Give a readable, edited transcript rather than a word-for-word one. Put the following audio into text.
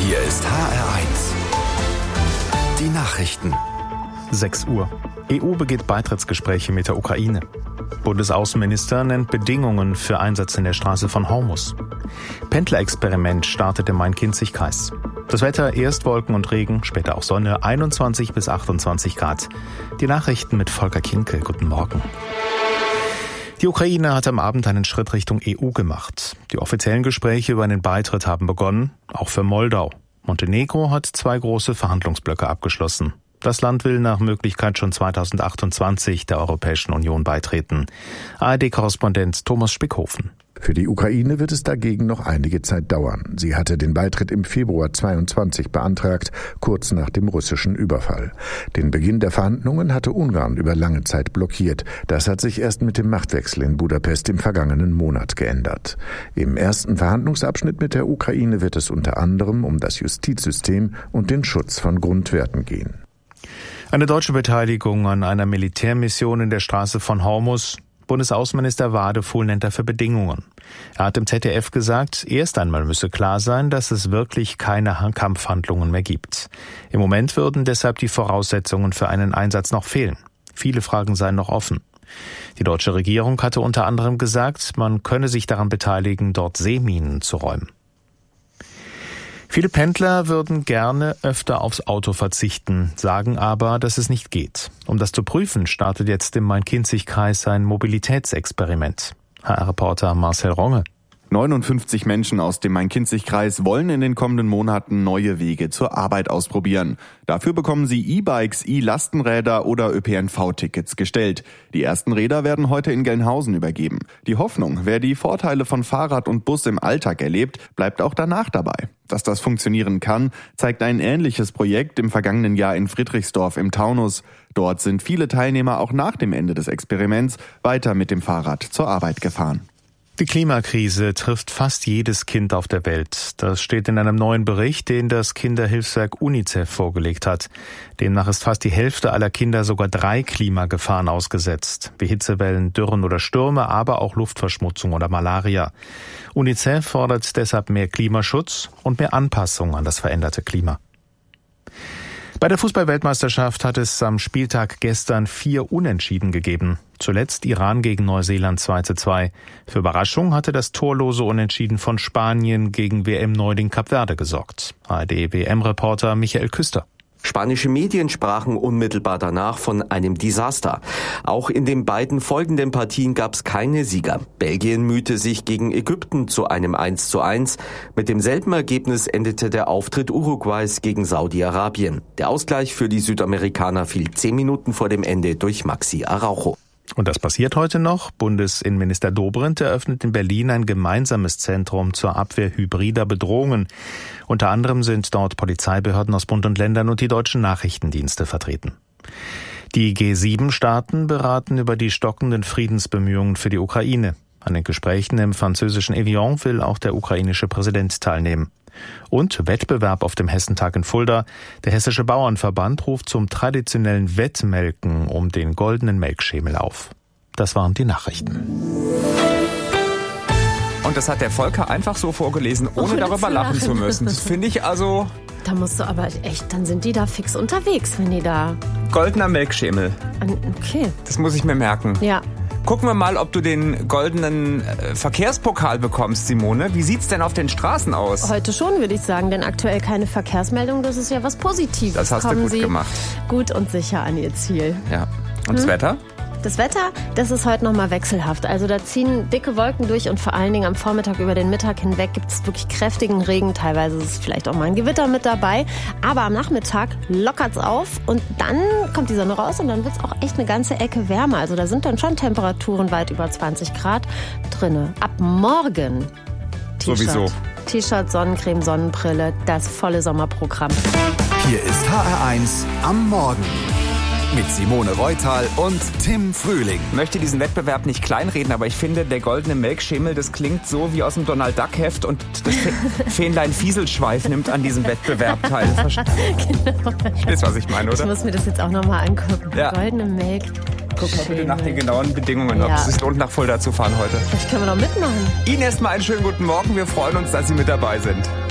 Hier ist HR1. Die Nachrichten. 6 Uhr. EU beginnt Beitrittsgespräche mit der Ukraine. Bundesaußenminister nennt Bedingungen für Einsatz in der Straße von Hormuz. Pendlerexperiment startet im Main-Kinzig-Kreis. Das Wetter, erst Wolken und Regen, später auch Sonne, 21 bis 28 Grad. Die Nachrichten mit Volker Kinkel. Guten Morgen. Die Ukraine hat am Abend einen Schritt Richtung EU gemacht. Die offiziellen Gespräche über einen Beitritt haben begonnen, auch für Moldau. Montenegro hat 2 große Verhandlungsblöcke abgeschlossen. Das Land will nach Möglichkeit schon 2028 der Europäischen Union beitreten. ARD-Korrespondent Thomas Spickhofen. Für die Ukraine wird es dagegen noch einige Zeit dauern. Sie hatte den Beitritt im Februar 2022 beantragt, kurz nach dem russischen Überfall. Den Beginn der Verhandlungen hatte Ungarn über lange Zeit blockiert. Das hat sich erst mit dem Machtwechsel in Budapest im vergangenen Monat geändert. Im ersten Verhandlungsabschnitt mit der Ukraine wird es unter anderem um das Justizsystem und den Schutz von Grundwerten gehen. Eine deutsche Beteiligung an einer Militärmission in der Straße von Hormuz. Bundesaußenminister Wadefuhl nennt dafür Bedingungen. Er hat im ZDF gesagt, erst einmal müsse klar sein, dass es wirklich keine Kampfhandlungen mehr gibt. Im Moment würden deshalb die Voraussetzungen für einen Einsatz noch fehlen. Viele Fragen seien noch offen. Die deutsche Regierung hatte unter anderem gesagt, man könne sich daran beteiligen, dort Seeminen zu räumen. Viele Pendler würden gerne öfter aufs Auto verzichten, sagen aber, dass es nicht geht. Um das zu prüfen, startet jetzt im Main-Kinzig-Kreis ein Mobilitätsexperiment. HR-Reporter Marcel Ronge. 59 Menschen aus dem Main-Kinzig-Kreis wollen in den kommenden Monaten neue Wege zur Arbeit ausprobieren. Dafür bekommen sie E-Bikes, E-Lastenräder oder ÖPNV-Tickets gestellt. Die ersten Räder werden heute in Gelnhausen übergeben. Die Hoffnung, wer die Vorteile von Fahrrad und Bus im Alltag erlebt, bleibt auch danach dabei. Dass das funktionieren kann, zeigt ein ähnliches Projekt im vergangenen Jahr in Friedrichsdorf im Taunus. Dort sind viele Teilnehmer auch nach dem Ende des Experiments weiter mit dem Fahrrad zur Arbeit gefahren. Die Klimakrise trifft fast jedes Kind auf der Welt. Das steht in einem neuen Bericht, den das Kinderhilfswerk UNICEF vorgelegt hat. Demnach ist fast die Hälfte aller Kinder sogar 3 Klimagefahren ausgesetzt, wie Hitzewellen, Dürren oder Stürme, aber auch Luftverschmutzung oder Malaria. UNICEF fordert deshalb mehr Klimaschutz und mehr Anpassung an das veränderte Klima. Bei der Fußball-Weltmeisterschaft hat es am Spieltag gestern 4 Unentschieden gegeben. Zuletzt Iran gegen Neuseeland 2:2. Für Überraschung hatte das torlose Unentschieden von Spanien gegen WM-Neuling Kap Verde gesorgt. ARD-WM-Reporter Michael Küster. Spanische Medien sprachen unmittelbar danach von einem Desaster. Auch in den beiden folgenden Partien gab es keine Sieger. Belgien mühte sich gegen Ägypten zu einem 1:1. Mit demselben Ergebnis endete der Auftritt Uruguays gegen Saudi-Arabien. Der Ausgleich für die Südamerikaner fiel 10 Minuten vor dem Ende durch Maxi Araujo. Und das passiert heute noch. Bundesinnenminister Dobrindt eröffnet in Berlin ein gemeinsames Zentrum zur Abwehr hybrider Bedrohungen. Unter anderem sind dort Polizeibehörden aus Bund und Ländern und die deutschen Nachrichtendienste vertreten. Die G7-Staaten beraten über die stockenden Friedensbemühungen für die Ukraine. An den Gesprächen im französischen Evian will auch der ukrainische Präsident teilnehmen. Und Wettbewerb auf dem Hessentag in Fulda. Der Hessische Bauernverband ruft zum traditionellen Wettmelken um den goldenen Melkschemel auf. Das waren die Nachrichten. Und das hat der Volker einfach so vorgelesen, ohne darüber lachen zu müssen. Das finde ich also... Da musst du aber echt, dann sind die da fix unterwegs, wenn die da... Goldener Melkschemel. Okay. Das muss ich mir merken. Ja. Gucken wir mal, ob du den goldenen Verkehrspokal bekommst, Simone. Wie sieht's denn auf den Straßen aus? Heute schon, würde ich sagen, denn aktuell keine Verkehrsmeldung, das ist ja was Positives. Das hast du gut gemacht. Gut und sicher an ihr Ziel. Ja. Und das Wetter? Das Wetter, das ist heute nochmal wechselhaft. Also da ziehen dicke Wolken durch und vor allen Dingen am Vormittag über den Mittag hinweg gibt es wirklich kräftigen Regen. Teilweise ist es vielleicht auch mal ein Gewitter mit dabei. Aber am Nachmittag lockert's auf und dann kommt die Sonne raus und dann wird's auch echt eine ganze Ecke wärmer. Also da sind dann schon Temperaturen weit über 20 Grad drinne. Ab morgen sowieso. T-Shirt, Sonnencreme, Sonnenbrille, das volle Sommerprogramm. Hier ist HR1 am Morgen. Mit Simone Reutal und Tim Frühling. Ich möchte diesen Wettbewerb nicht kleinreden, aber ich finde, der goldene Melkschemel, das klingt so wie aus dem Donald Duck Heft und das Fähnlein Fieselschweif nimmt an diesem Wettbewerb teil. Genau. Verstehst du, was ich meine, oder? Ich muss mir das jetzt auch nochmal angucken. Ja. Goldene Melk. Guck mal bitte nach den genauen Bedingungen, ob es sich lohnt, nach Fulda zu fahren heute. Vielleicht können wir noch mitmachen. Ihnen erstmal einen schönen guten Morgen. Wir freuen uns, dass Sie mit dabei sind.